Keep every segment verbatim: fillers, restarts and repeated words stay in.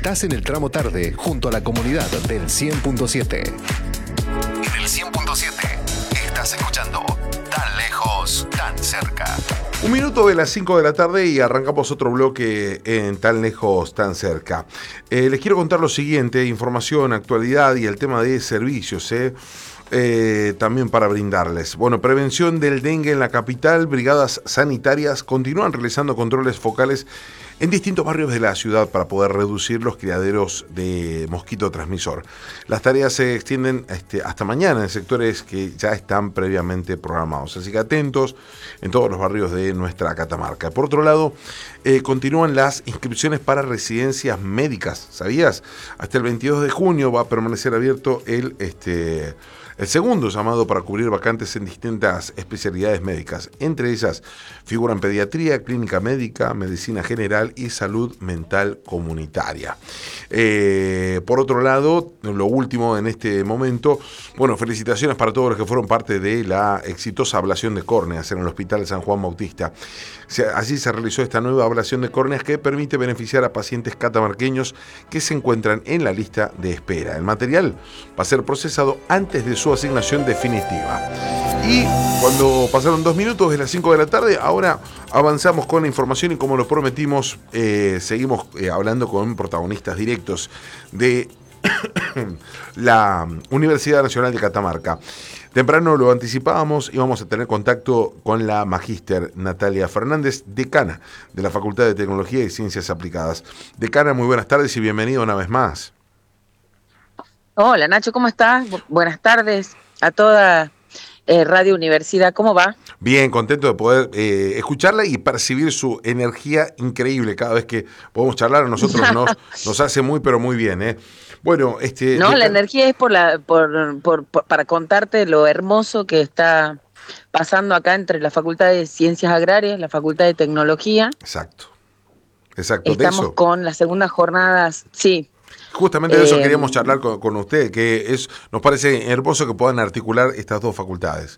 Estás en el tramo tarde, junto a la comunidad del cien punto siete. En el cien punto siete, estás escuchando Tan Lejos, Tan Cerca. Un minuto de las cinco de la tarde y arrancamos otro bloque en Tan Lejos, Tan Cerca. Eh, les quiero contar lo siguiente, información, actualidad y el tema de servicios, ¿eh? Eh, también para brindarles. Bueno, prevención del dengue en la capital, brigadas sanitarias continúan realizando controles focales en distintos barrios de la ciudad para poder reducir los criaderos de mosquito transmisor. Las tareas se extienden este, hasta mañana en sectores que ya están previamente programados, así que atentos en todos los barrios de nuestra Catamarca. Por otro lado, eh, continúan las inscripciones para residencias médicas, ¿sabías? Hasta el veintidós de junio va a permanecer abierto el... este El segundo llamado para cubrir vacantes en distintas especialidades médicas. Entre ellas figuran pediatría, clínica médica, medicina general y salud mental comunitaria. Eh, por otro lado, lo último en este momento, bueno, felicitaciones para todos los que fueron parte de la exitosa ablación de córneas en el Hospital San Juan Bautista. Así se realizó esta nueva ablación de córneas que permite beneficiar a pacientes catamarqueños que se encuentran en la lista de espera. El material va a ser procesado antes de su asignación definitiva. Y cuando pasaron dos minutos de las cinco de la tarde, ahora avanzamos con la información y como lo prometimos, eh, seguimos eh, hablando con protagonistas directos de la Universidad Nacional de Catamarca. Temprano lo anticipábamos y vamos a tener contacto con la magíster Natalia Fernández, decana de la Facultad de Tecnología y Ciencias Aplicadas. Decana, muy buenas tardes y bienvenido una vez más. Hola Nacho, ¿cómo estás? Bu- buenas tardes a toda eh, Radio Universidad, ¿cómo va? Bien, contento de poder eh, escucharla y percibir su energía increíble cada vez que podemos charlar. A nosotros nos, nos hace muy, pero muy bien, ¿eh? Bueno, este... No, decana... la energía es por la, por, por, por, para contarte lo hermoso que está pasando acá entre la Facultad de Ciencias Agrarias, la Facultad de Tecnología. Exacto, exacto, Estamos de eso. con las segundas jornadas, sí. Justamente de eso Eh, queríamos charlar con, con usted, que es nos parece hermoso que puedan articular estas dos facultades.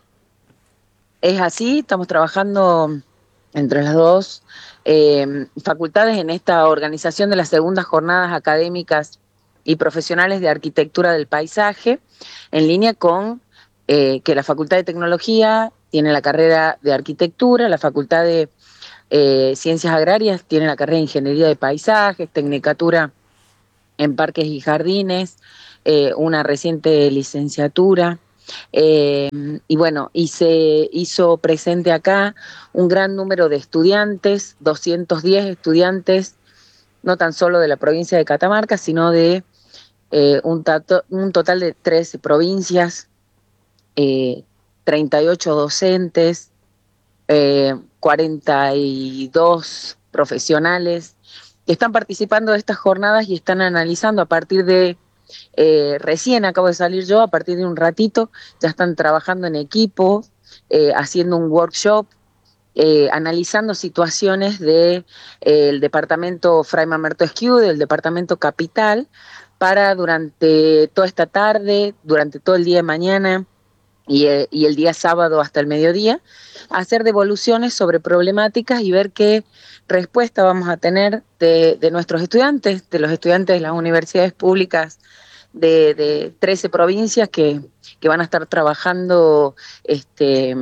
Es así, estamos trabajando entre las dos eh, facultades en esta organización de las segundas jornadas académicas y profesionales de arquitectura del paisaje, en línea con eh, que la Facultad de Tecnología tiene la carrera de arquitectura, la Facultad de eh, Ciencias Agrarias tiene la carrera de ingeniería de paisajes, tecnicatura en parques y jardines, eh, una reciente licenciatura. Eh, y bueno, y se hizo presente acá un gran número de estudiantes, doscientos diez estudiantes, no tan solo de la provincia de Catamarca, sino de eh, un, tato, un total de trece provincias, eh, treinta y ocho docentes, eh, cuarenta y dos profesionales que están participando de estas jornadas y están analizando a partir de Eh, recién acabo de salir yo, a partir de un ratito, ya están trabajando en equipo, eh, haciendo un workshop, eh, analizando situaciones del de, eh, departamento Fray Mamerto Esquiú, del departamento Capital, para durante toda esta tarde, durante todo el día de mañana y, eh, y el día sábado hasta el mediodía, hacer devoluciones sobre problemáticas y ver qué respuesta vamos a tener de, de nuestros estudiantes, de los estudiantes de las universidades públicas de, de trece provincias que, que van a estar trabajando este,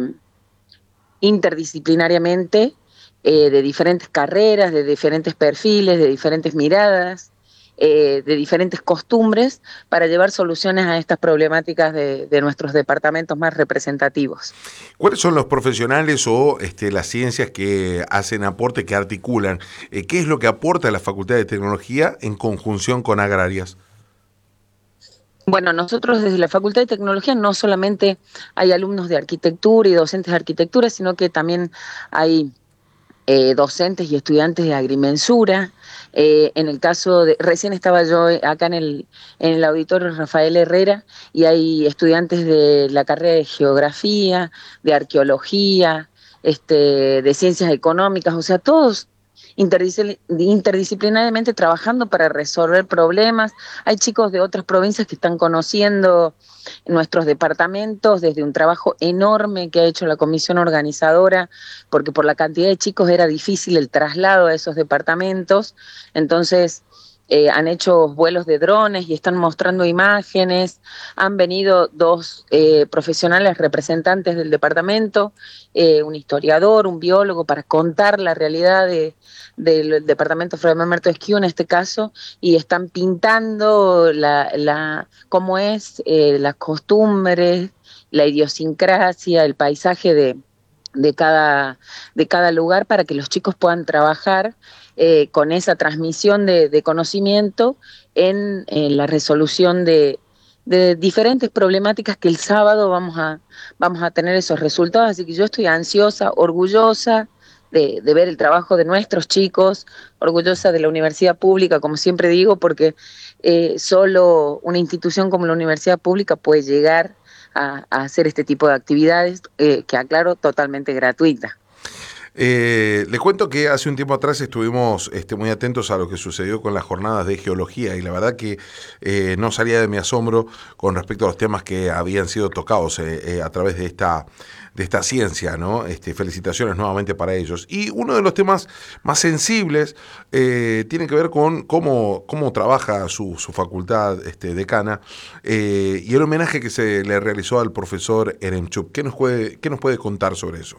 interdisciplinariamente, eh, de diferentes carreras, de diferentes perfiles, de diferentes miradas, eh, de diferentes costumbres, para llevar soluciones a estas problemáticas de, de nuestros departamentos más representativos. ¿Cuáles son los profesionales o este, las ciencias que hacen aporte, que articulan? Eh, ¿Qué es lo que aporta la Facultad de Tecnología en conjunción con Agrarias? Bueno, nosotros desde la Facultad de Tecnología no solamente hay alumnos de arquitectura y docentes de arquitectura, sino que también hay eh, docentes y estudiantes de agrimensura. Eh, en el caso de, recién estaba yo acá en el, en el auditorio Rafael Herrera y hay estudiantes de la carrera de geografía, de arqueología, este, de ciencias económicas, o sea, todos interdisciplinariamente trabajando para resolver problemas. Hay chicos de otras provincias que están conociendo nuestros departamentos desde un trabajo enorme que ha hecho la comisión organizadora, porque por la cantidad de chicos era difícil el traslado a esos departamentos. Entonces eh, han hecho vuelos de drones y están mostrando imágenes. Han venido dos eh, profesionales representantes del departamento, eh, un historiador, un biólogo, para contar la realidad de, del departamento Fray Mamerto Esquiú en este caso, y están pintando la, la, cómo es eh, las costumbres, la idiosincrasia, el paisaje de, de, cada, de cada lugar, para que los chicos puedan trabajar eh, con esa transmisión de, de conocimiento en, en la resolución de, de diferentes problemáticas que el sábado vamos a, vamos a tener esos resultados. Así que yo estoy ansiosa, orgullosa de, de ver el trabajo de nuestros chicos, orgullosa de la universidad pública, como siempre digo, porque eh, solo una institución como la universidad pública puede llegar A, a hacer este tipo de actividades, eh, que aclaro, totalmente gratuita. Eh, le cuento que hace un tiempo atrás estuvimos este, muy atentos a lo que sucedió con las jornadas de geología, y la verdad que eh, no salía de mi asombro con respecto a los temas que habían sido tocados eh, eh, a través de esta de esta ciencia, ¿no? Este, felicitaciones nuevamente para ellos. Y uno de los temas más sensibles eh, tiene que ver con cómo, cómo trabaja su, su facultad este, decana eh, y el homenaje que se le realizó al profesor Eremchuk. ¿Qué nos puede, qué nos puede contar sobre eso?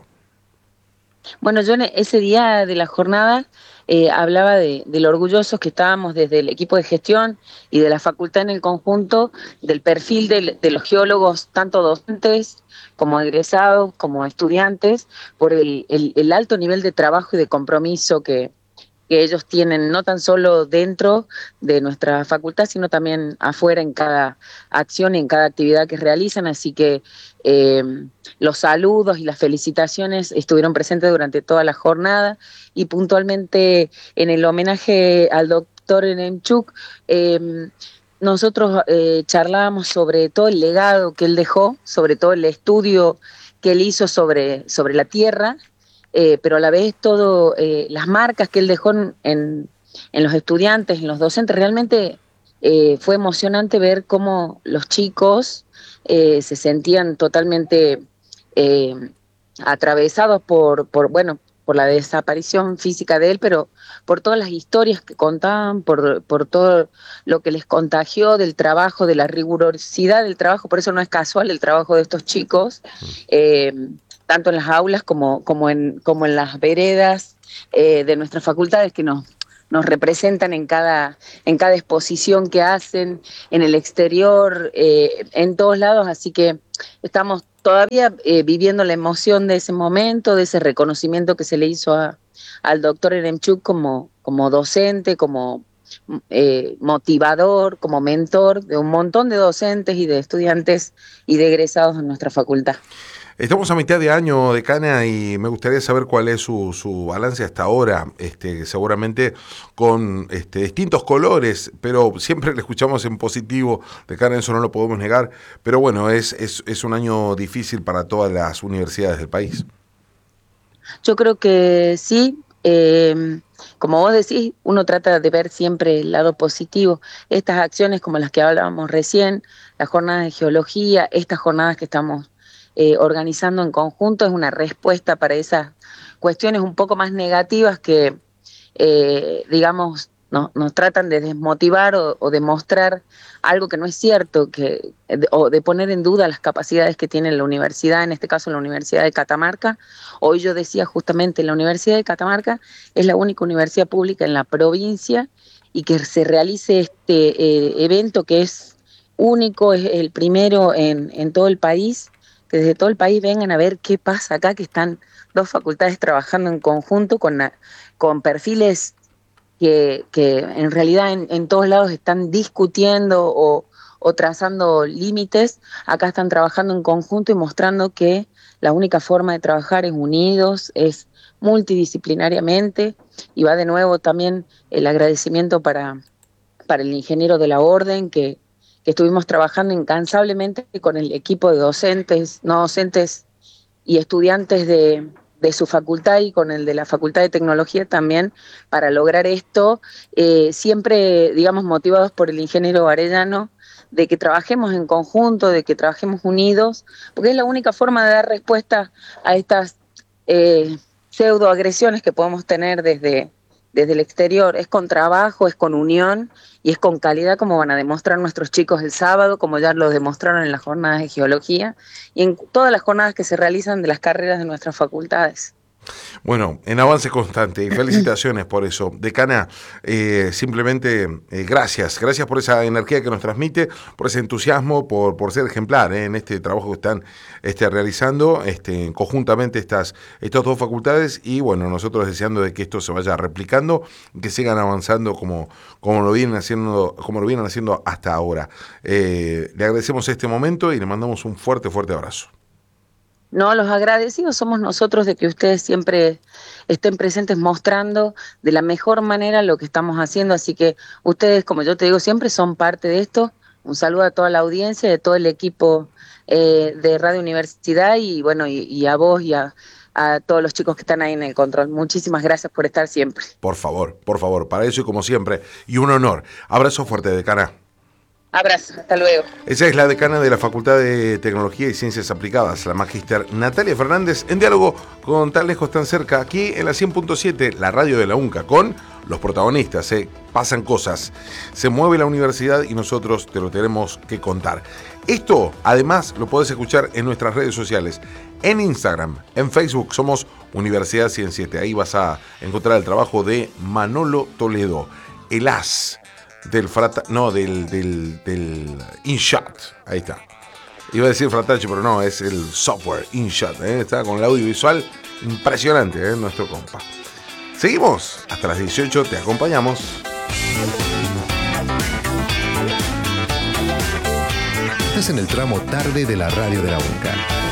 Bueno, yo en ese día de la jornada eh, hablaba de, de lo orgullosos que estábamos desde el equipo de gestión y de la facultad en el conjunto, del perfil de, de los geólogos, tanto docentes como egresados, como estudiantes, por el, el, el alto nivel de trabajo y de compromiso que, que ellos tienen, no tan solo dentro de nuestra facultad, sino también afuera en cada acción y en cada actividad que realizan. Así que eh, los saludos y las felicitaciones estuvieron presentes durante toda la jornada, y puntualmente en el homenaje al doctor Eremchuk, eh, nosotros eh, charlábamos sobre todo el legado que él dejó, sobre todo el estudio que él hizo sobre, sobre la tierra, Eh, pero a la vez todo eh, las marcas que él dejó en, en, en los estudiantes, en los docentes. Realmente eh, fue emocionante ver cómo los chicos eh, se sentían totalmente eh, atravesados por, por, bueno, por la desaparición física de él, pero por todas las historias que contaban, por, por todo lo que les contagió del trabajo, de la rigurosidad del trabajo. Por eso no es casual el trabajo de estos chicos, eh, tanto en las aulas como, como, en, como en las veredas eh, de nuestras facultades, que nos, nos representan en cada, en cada exposición que hacen, en el exterior, eh, en todos lados. Así que estamos todavía eh, viviendo la emoción de ese momento, de ese reconocimiento que se le hizo a, al doctor Eremchuk como, como docente, como eh, motivador, como mentor de un montón de docentes y de estudiantes y de egresados en nuestra facultad. Estamos a mitad de año, decana, y me gustaría saber cuál es su, su balance hasta ahora, este, seguramente con este, distintos colores, pero siempre le escuchamos en positivo, decana, eso no lo podemos negar, pero bueno, es, es, es un año difícil para todas las universidades del país. Yo creo que sí, eh, como vos decís, uno trata de ver siempre el lado positivo. Estas acciones como las que hablábamos recién, las jornadas de geología, estas jornadas que estamos Eh, organizando en conjunto, es una respuesta para esas cuestiones un poco más negativas que, eh, digamos, no, nos tratan de desmotivar o, o de mostrar algo que no es cierto, que, de, o de poner en duda las capacidades que tiene la universidad, en este caso la Universidad de Catamarca. Hoy yo decía justamente, la Universidad de Catamarca es la única universidad pública en la provincia, y que se realice este eh, evento que es único, es el primero en, en todo el país, que desde todo el país vengan a ver qué pasa acá, que están dos facultades trabajando en conjunto con, con perfiles que, que en realidad en, en todos lados están discutiendo o, o trazando límites. Acá están trabajando en conjunto y mostrando que la única forma de trabajar es unidos, es multidisciplinariamente, y va de nuevo también el agradecimiento para, para el ingeniero de la orden, que que estuvimos trabajando incansablemente con el equipo de docentes, no docentes y estudiantes de, de su facultad, y con el de la Facultad de Tecnología también, para lograr esto, eh, siempre, digamos, motivados por el ingeniero Arellano, de que trabajemos en conjunto, de que trabajemos unidos, porque es la única forma de dar respuesta a estas eh, pseudoagresiones que podemos tener desde, desde el exterior, es con trabajo, es con unión y es con calidad, como van a demostrar nuestros chicos el sábado, como ya lo demostraron en las jornadas de geología y en todas las jornadas que se realizan de las carreras de nuestras facultades. Bueno, en avance constante y felicitaciones por eso. Decana, eh, simplemente eh, gracias, gracias por esa energía que nos transmite, por ese entusiasmo, por, por ser ejemplar eh, en este trabajo que están este, realizando este, conjuntamente estas, estas dos facultades y bueno, nosotros deseando de que esto se vaya replicando, que sigan avanzando como, como, lo, vienen haciendo, como lo vienen haciendo hasta ahora. Eh, le agradecemos este momento y le mandamos un fuerte, fuerte abrazo. No, los agradecidos somos nosotros de que ustedes siempre estén presentes mostrando de la mejor manera lo que estamos haciendo, así que ustedes, como yo te digo, siempre son parte de esto. Un saludo a toda la audiencia, de todo el equipo eh, de Radio Universidad y bueno, y, y a vos y a, a todos los chicos que están ahí en el control. Muchísimas gracias por estar siempre. Por favor, por favor, para eso y como siempre, y un honor. Abrazo fuerte, decana. Abrazo, hasta luego. Esa es la decana de la Facultad de Tecnología y Ciencias Aplicadas, la magíster Natalia Fernández, en diálogo con Tan Lejos Tan Cerca, aquí en la cien punto siete, la radio de la UNCA, con los protagonistas. ¿eh? Pasan cosas, se mueve la universidad y nosotros te lo tenemos que contar. Esto, además, lo podés escuchar en nuestras redes sociales, en Instagram, en Facebook, somos Universidad cien siete. Ahí vas a encontrar el trabajo de Manolo Toledo, el as del frata, no, del, del, del InShot, ahí está. Iba a decir Fratacho, pero no, es el software InShot, ¿eh? Está con el audiovisual impresionante, ¿eh? Nuestro compa. Seguimos, hasta las dieciocho, te acompañamos. Estás en el tramo tarde de la radio de la UNCA.